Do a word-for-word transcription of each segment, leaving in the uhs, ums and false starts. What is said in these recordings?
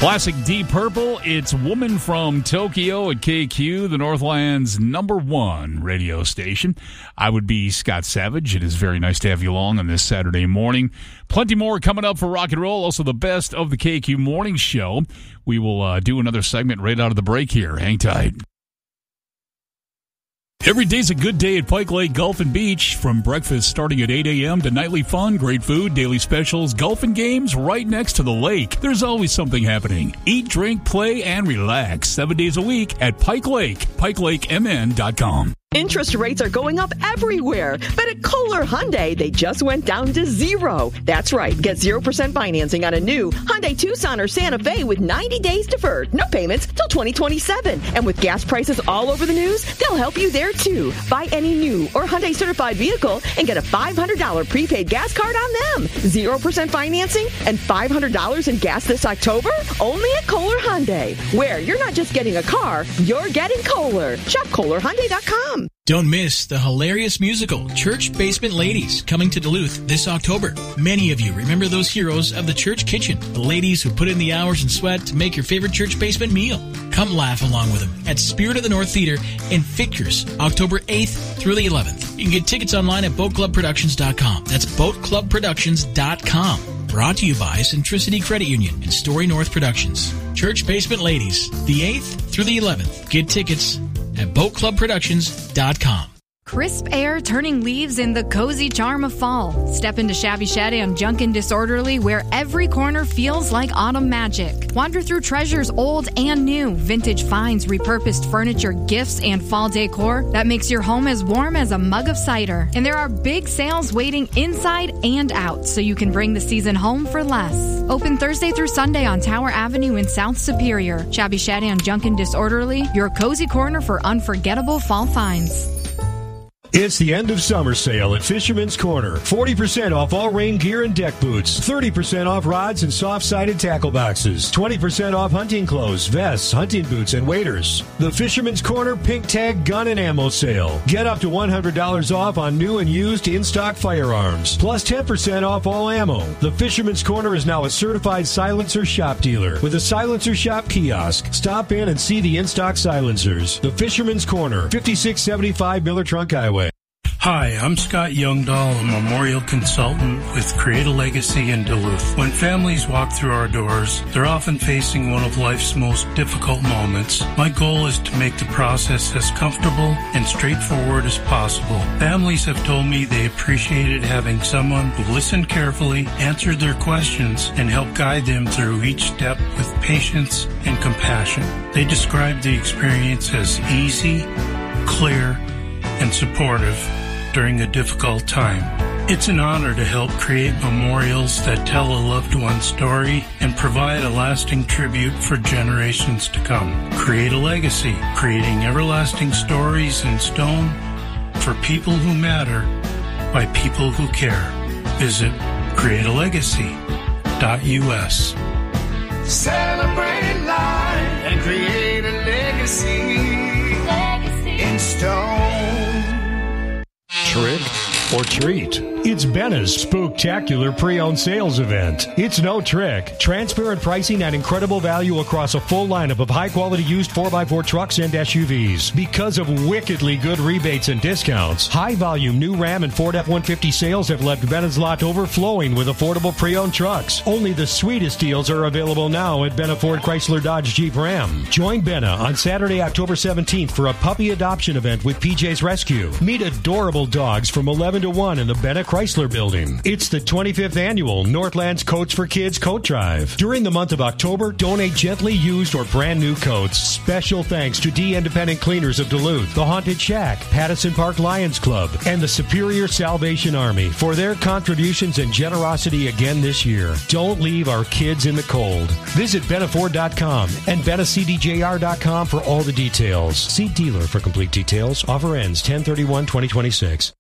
Classic Deep Purple, it's Woman from Tokyo at K Q, the Northland's number one radio station. I would be Scott Savage. It is very nice to have you along on this Saturday morning. Plenty more coming up for rock and roll, also the best of the K Q Morning Show. We will uh, do another segment right out of the break here. Hang tight. Every day's a good day at Pike Lake Golf and Beach. From breakfast starting at eight a.m. to nightly fun, great food, daily specials, golf and games right next to the lake. There's always something happening. Eat, drink, play, and relax seven days a week at Pike Lake. Pike Lake M N dot com. Interest rates are going up everywhere, but at Kohler Hyundai, they just went down to zero. That's right. Get zero percent financing on a new Hyundai Tucson or Santa Fe with ninety days deferred. No payments till twenty twenty-seven. And with gas prices all over the news, they'll help you there too. Buy any new or Hyundai certified vehicle and get a five hundred dollars prepaid gas card on them. zero percent financing and five hundred dollars in gas this October? Only at Kohler Hyundai, where you're not just getting a car, you're getting Kohler. Shop Kohler Hyundai dot com. Don't miss the hilarious musical Church Basement Ladies, coming to Duluth this October. Many of you remember those heroes of the church kitchen, the ladies who put in the hours and sweat to make your favorite church basement meal. Come laugh along with them at Spirit of the North Theater in Figures, October eighth through the eleventh. You can get tickets online at boat club productions dot com. That's boat club productions dot com. Brought to you by Centricity Credit Union and Story North Productions. Church Basement Ladies, the eighth through the eleventh. Get tickets at boat club productions dot com. Crisp air turning leaves in the cozy charm of fall. Step into Shabby Shed and Junkin' Disorderly, where every corner feels like autumn magic. Wander through treasures old and new, vintage finds, repurposed furniture, gifts, and fall decor that makes your home as warm as a mug of cider. And there are big sales waiting inside and out, so you can bring the season home for less. Open Thursday through Sunday on Tower Avenue in South Superior. Shabby Shed and Junkin' Disorderly, your cozy corner for unforgettable fall finds. It's the end of summer sale at Fisherman's Corner. forty percent off all rain gear and deck boots. thirty percent off rods and soft-sided tackle boxes. twenty percent off hunting clothes, vests, hunting boots, and waders. The Fisherman's Corner Pink Tag Gun and Ammo Sale. Get up to one hundred dollars off on new and used in-stock firearms. Plus ten percent off all ammo. The Fisherman's Corner is now a certified silencer shop dealer with a silencer shop kiosk. Stop in and see the in-stock silencers. The Fisherman's Corner, fifty-six seventy-five Miller Trunk Highway. Hi, I'm Scott Youngdahl, a memorial consultant with Create a Legacy in Duluth. When families walk through our doors, they're often facing one of life's most difficult moments. My goal is to make the process as comfortable and straightforward as possible. Families have told me they appreciated having someone who listened carefully, answered their questions, and helped guide them through each step with patience and compassion. They described the experience as easy, clear, and supportive during a difficult time. It's an honor to help create memorials that tell a loved one's story and provide a lasting tribute for generations to come. Create a Legacy, creating everlasting stories in stone for people who matter by people who care. Visit create a legacy dot U S. Celebrate life and create a legacy, legacy. In stone. Trick or treat. It's Benna's Spooktacular Pre-Owned Sales Event. It's no trick. Transparent pricing and incredible value across a full lineup of high-quality used four by four trucks and S U Vs. Because of wickedly good rebates and discounts, high-volume new Ram and Ford F one fifty sales have left Benna's lot overflowing with affordable pre-owned trucks. Only the sweetest deals are available now at Benna Ford Chrysler Dodge Jeep Ram. Join Benna on Saturday, October seventeenth for a puppy adoption event with P J's Rescue. Meet adorable dogs from eleven to one in the Benna Chrysler Building. It's the twenty-fifth annual Northlands Coats for Kids Coat Drive. During the month of October, donate gently used or brand new coats. Special thanks to D Independent Cleaners of Duluth, the Haunted Shack, Pattison Park Lions Club, and the Superior Salvation Army for their contributions and generosity again this year. Don't leave our kids in the cold. Visit Benna Ford dot com and Benna C D J R dot com for all the details. See dealer for complete details. Offer ends ten thirty-one twenty twenty-six.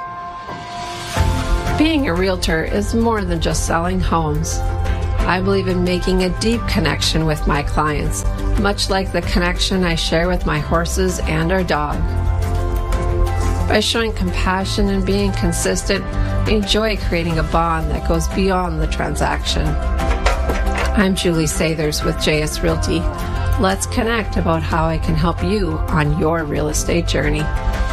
Being a realtor is more than just selling homes. I believe in making a deep connection with my clients, much like the connection I share with my horses and our dog. By showing compassion and being consistent, I enjoy creating a bond that goes beyond the transaction. I'm Julie Sathers with J S Realty. Let's connect about how I can help you on your real estate journey.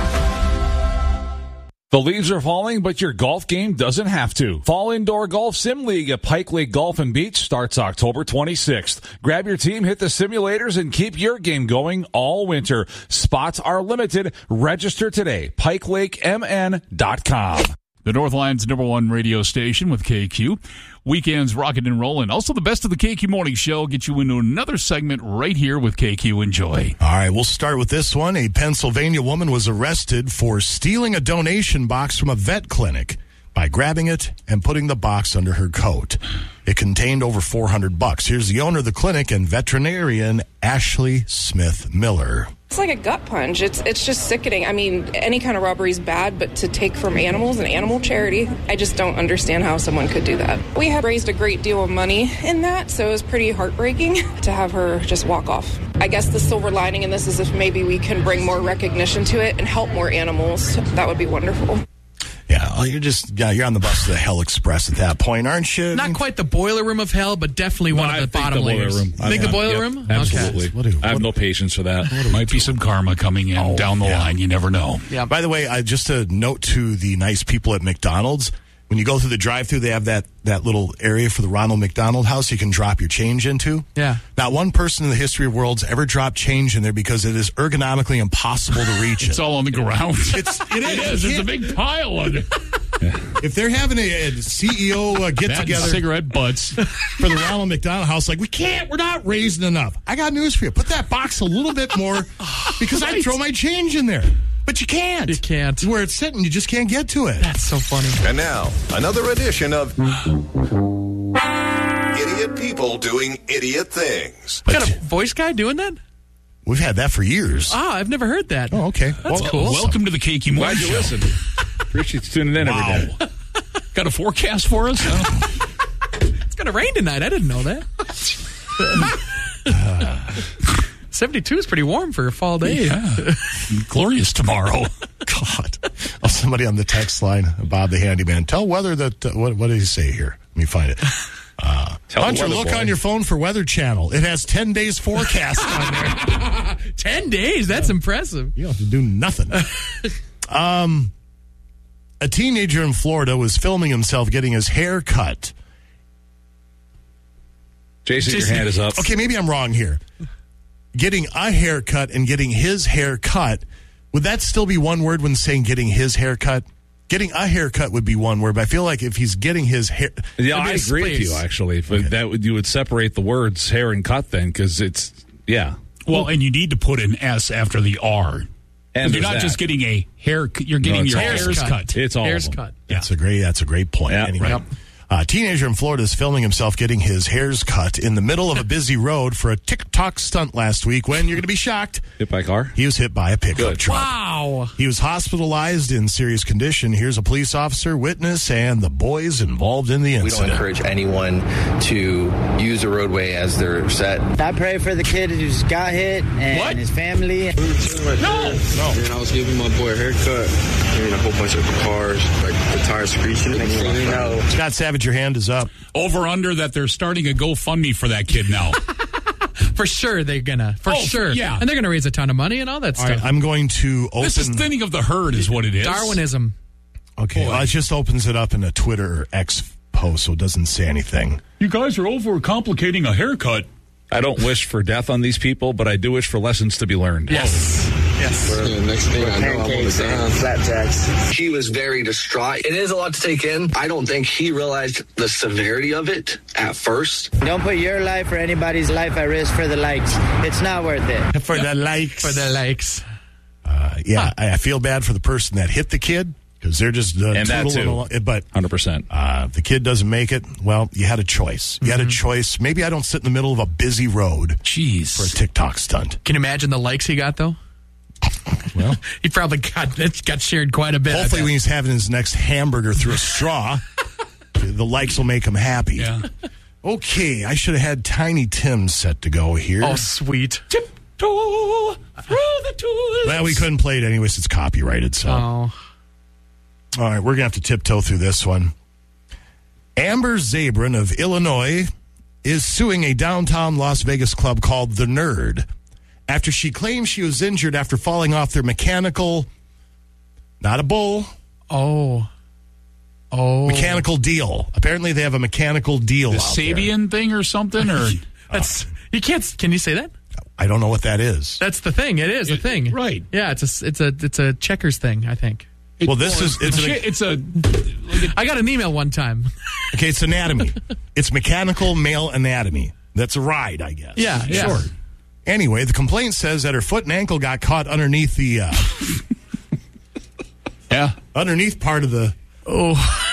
The leaves are falling, but your golf game doesn't have to. Fall Indoor Golf Sim League at Pike Lake Golf and Beach starts October twenty-sixth. Grab your team, hit the simulators, and keep your game going all winter. Spots are limited. Register today. pike lake m n dot com. The Northline's number one radio station with K Q. Weekends rocking and rolling. Also, the best of the K Q Morning Show get you into another segment right here with K Q. Enjoy. All right, we'll start with this one. A Pennsylvania woman was arrested for stealing a donation box from a vet clinic by grabbing it and putting the box under her coat. It contained over four hundred bucks. Here's the owner of the clinic and veterinarian, Ashley Smith Miller. It's like a gut punch. It's it's just sickening. I mean, any kind of robbery is bad, but to take from animals, an animal charity, I just don't understand how someone could do that. We had raised a great deal of money in that, so it was pretty heartbreaking to have her just walk off. I guess the silver lining in this is if maybe we can bring more recognition to it and help more animals, that would be wonderful. Yeah, you're just yeah, you're on the bus to the Hell Express at that point, aren't you? Not quite the boiler room of hell, but definitely No, one I of the think bottom the boiler layers. room. Think Yeah. the boiler Yep, room? absolutely. Okay. What do- I have what- no patience for that. Might be some karma coming in Oh, down the yeah. line. You never know. Yeah. By the way, uh, just a note to the nice people at McDonald's. When you go through the drive-thru, they have that, that little area for the Ronald McDonald House you can drop your change into. Yeah. Not one person in the history of worlds ever dropped change in there because it is ergonomically impossible to reach it. It's all on the ground. It's, it It is. is. You It's a can't- big pile of it. If they're having a, a C E O uh, That get-together and cigarette butts. for the Ronald McDonald House, like, we can't, we're not raising enough. I got news for you. Put that box a little bit more because I throw my change in there. But you can't. You can't. Where it's sitting, you just can't get to it. That's so funny. And now, another edition of Idiot People Doing Idiot Things. We got a voice guy doing that? We've had that for years. Ah, I've never heard that. Oh, okay. That's Well, cool. Welcome to the K Q Morning Glad you Show. listened. Appreciate you tuning in every day. Wow. Got a forecast for us? It's going to rain tonight. I didn't know that. seventy-two is pretty warm for a fall day. Yeah. Glorious tomorrow. God. Oh, somebody on the text line, Bob the handyman. Tell weather that, uh, what, what did he say here? Let me find it. Uh, Tell the Hunter, weather look boy. on your phone for Weather Channel. It has ten days forecast on there. Ten days. That's impressive. You don't have to do nothing. um, a teenager in Florida was filming himself getting his hair cut. Jason, your Jason- hand is up. Okay, maybe I'm wrong here. Getting a haircut and getting his hair cut, would that still be one word when saying getting his haircut? Getting a haircut would be one word, but I feel like if he's getting his hair... Yeah, There'd be I a agree with space. you, actually. But Okay. that would, you would separate the words hair and cut then, because it's, yeah. Well, and you need to put an S after the R. And You're there's not that. just getting a hair. You're getting it's your all of hairs them. cut. It's all Hair's of them. cut. That's a great. That's a great point. Yeah, anyway, right. a teenager in Florida is filming himself getting his hairs cut in the middle of a busy road for a TikTok stunt last week. When you're going to be shocked, Hit by a car? he was hit by a pickup Good. truck. Wow. He was hospitalized in serious condition. Here's a police officer, witness, and the boys involved in the We don't incident. encourage anyone to use a roadway as their set. I pray for the kid who just got hit and What? his family. No. No. And I was giving my boy a haircut, and a whole bunch of cars, like the tires screeching. Next thing you know, Scott Savage, your hand is up. Over under that they're starting a GoFundMe for that kid now. For sure they're going to. For Oh, sure. yeah. And they're going to raise a ton of money and all that All stuff. right, I'm going to open. This is thinning of the herd, is what it is. Darwinism. Okay, Boy. well, it just opens it up in a Twitter or X post, so it doesn't say anything. You guys are over complicating a haircut. I don't wish for death on these people, but I do wish for lessons to be learned. Yes. Yes. the next thing I know, I'm on the Pancakes and ground. flapjacks. He was very distraught. It is a lot to take in. I don't think he realized the severity of it at first. Don't put your life or anybody's life at risk for the likes. It's not worth it. For the likes. For the likes. Uh, yeah, I, I feel bad for the person that hit the kid because they're just uh, And that tootling too. along. But one hundred percent. uh, if the kid doesn't make it, well, you had a choice. You had a choice. Maybe I don't sit in the middle of a busy road Jeez. for a TikTok stunt. Can you imagine the likes he got, though? Well, He probably got that got shared quite a bit. I hopefully bet. when he's having his next hamburger through a straw, the likes will make him happy. Yeah. Okay, I should have had Tiny Tim set to go here. Oh, sweet. Tiptoe through the tulips. Well, we couldn't play it anyways. It's copyrighted, so. Oh. All right, we're going to have to tiptoe through this one. Amber Zabrin of Illinois is suing a downtown Las Vegas club called The Nerd after she claims she was injured after falling off their mechanical, not a bull. Oh. Oh. Mechanical deal. Apparently they have a mechanical deal The out Sabian there. thing or something? Or That's, you can't, can you say that? I don't know what that is. That's the thing. It is the thing. Right. Yeah, it's a, it's a, it's a checkers thing, I think. Well, this is it's, it's, a, I got an email one time. Okay, it's anatomy. It's mechanical male anatomy. That's a ride, I guess. Yeah, yeah. Sure. Anyway, the complaint says that her foot and ankle got caught underneath the uh, yeah, underneath part of the oh,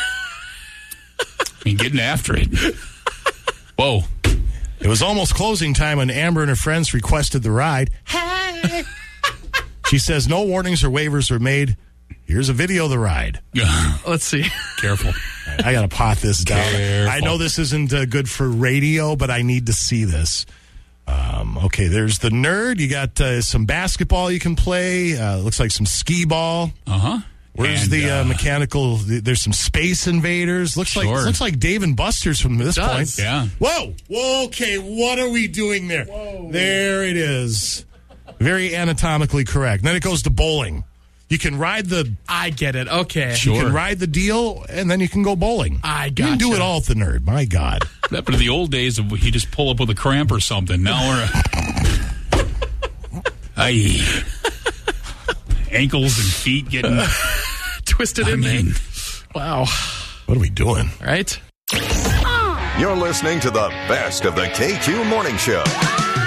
I mean, getting after it. Whoa. It was almost closing time when Amber and her friends requested the ride. Hey. She says no warnings or waivers were made. Here's a video of the ride. Let's see. Careful. I got to pot this down. Careful. I know this isn't uh, good for radio, but I need to see this. Um, okay, there's the Nerd. You got uh, some basketball you can play. Uh, looks like some skee ball. Uh-huh. Where's And, the uh, uh, mechanical? There's some Space Invaders. Looks like Sure. looks like Dave and Buster's from this Does. point. Yeah. Whoa. Whoa. Okay. What are we doing there? Whoa. There it is. Very anatomically correct. Then it goes to bowling. You can ride the. I get it. Okay. You can ride the deal, and then you can go bowling. I You can do gotcha. it all at the Nerd. My God. That but in the old days, he just pull up with a cramp or something. Now we're aye, ankles and feet getting Twisted I in mean, there. Wow. What are we doing? All right. You're listening to the best of the K Q Morning Show.